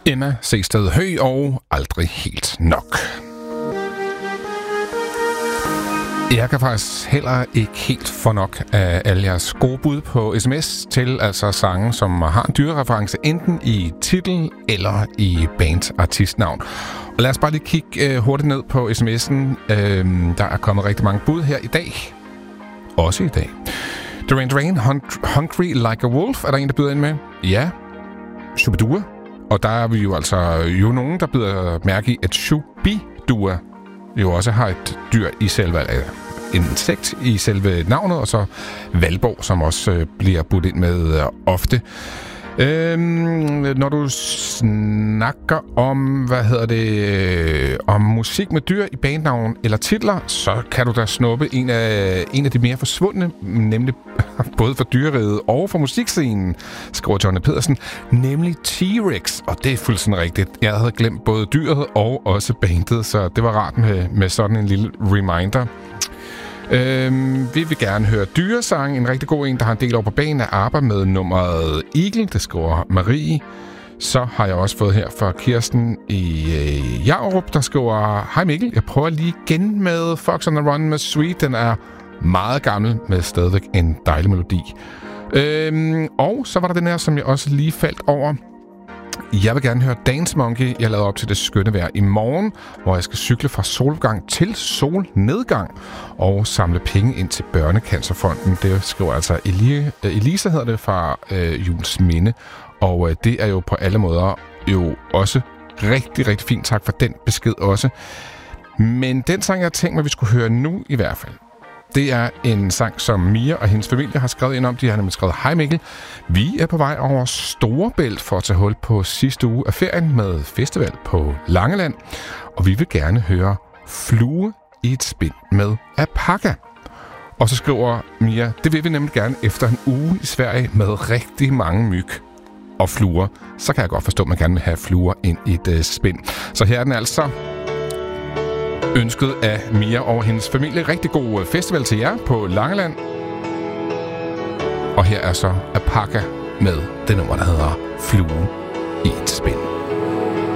Emma Seested Høgh og Aldrig helt nok. Jeg kan faktisk heller ikke helt få nok af alle jeres gode bud på sms til altså sange, som har en dyrereference enten i titel eller i bandartistnavn. Og lad os bare lige kigge hurtigt ned på sms'en. Der er kommet rigtig mange bud her i dag. Også i dag. Duran Duran, Hungry Like a Wolf, er der en, der byder ind med? Ja. Shubidua. Og der er vi jo altså nogen, der byder mærke i, at Shubidua jo også har et dyr i selve, insekt i selve navnet, og så Valborg, som også bliver budt ind med ofte. Når du snakker om, om musik med dyr i bandnavn eller titler, så kan du da snuppe en af de mere forsvundne, nemlig både for dyreriget og for musikscenen, skriver Johnny Pedersen, nemlig T-Rex, og det er fuldstændig rigtigt. Jeg havde glemt både dyret og også bandet, så det var rart med sådan en lille reminder. Vi vil gerne høre dyresang. En rigtig god en, der har en del over på banen, er ABBA med nummeret Eagle. Det skriver Marie. Så har jeg også fået her fra Kirsten i Jarup, der skriver: Hej Mikkel, jeg prøver lige igen med Fox on the Run med Sweet. Den er meget gammel, med stadigvæk en dejlig melodi. Og så var der den her, som jeg også lige faldt over. Jeg vil gerne høre Dance Monkey. Jeg lavede op til det skønne vejr i morgen, hvor jeg skal cykle fra solopgang til solnedgang og samle penge ind til Børnecancerfonden. Det skriver altså Elisa, hedder det, fra Jules Minde. Og det er jo på alle måder jo også rigtig, rigtig fint. Tak for den besked også. Men den sang, jeg har tænkt mig, vi skulle høre nu i hvert fald, det er en sang, som Mia og hendes familie har skrevet ind om. De har nemlig skrevet: Hej Mikkel, vi er på vej over Storebælt for at tage hul på sidste uge af ferien med festival på Langeland. Og vi vil gerne høre Flue i et spind med Alpaca. Og så skriver Mia: det vil vi nemlig gerne efter en uge i Sverige med rigtig mange myg og fluer. Så kan jeg godt forstå, at man gerne vil have fluer ind i et spind. Så her er den altså, ønsket af Mia og hendes familie. Rigtig god festival til jer på Langeland. Og her er så Alpaca med det nummer, der hedder Flue i et spind.